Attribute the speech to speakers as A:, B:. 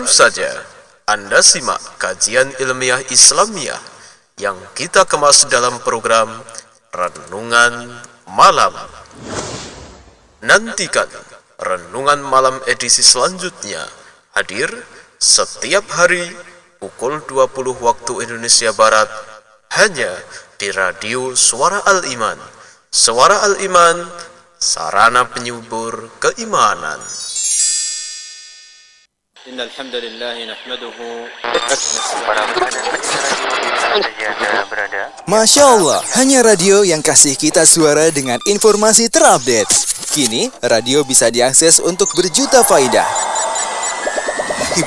A: saja Anda simak kajian ilmiah Islamiyah yang kita kemas dalam program Renungan Malam. Nantikan Renungan Malam edisi selanjutnya hadir setiap hari pukul 20 waktu Indonesia Barat hanya di Radio Suara Al-Iman. Suara Al-Iman, sarana penyubur keimanan.
B: Innal hamdalillah nahmaduhu.
C: Masya Allah, hanya radio yang kasih kita suara dengan informasi terupdate. Kini, radio bisa diakses untuk berjuta faedah.